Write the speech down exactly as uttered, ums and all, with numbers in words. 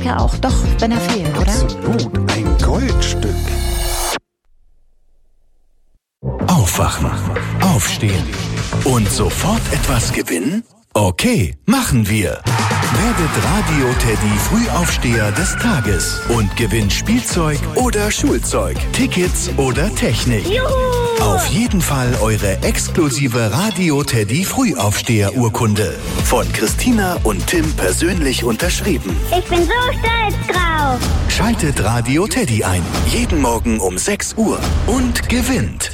ja auch doch, wenn er fehlt, oder? Absolut, ein Goldstück. Aufwachen, aufstehen und sofort etwas gewinnen? Okay, machen wir. Werdet Radio Teddy Frühaufsteher des Tages und gewinnt Spielzeug oder Schulzeug, Tickets oder Technik. Juhu! Auf jeden Fall eure exklusive Radio Teddy Frühaufsteher-Urkunde. Von Christina und Tim persönlich unterschrieben. Ich bin so stolz drauf. Schaltet Radio Teddy ein. Jeden Morgen um sechs Uhr und gewinnt.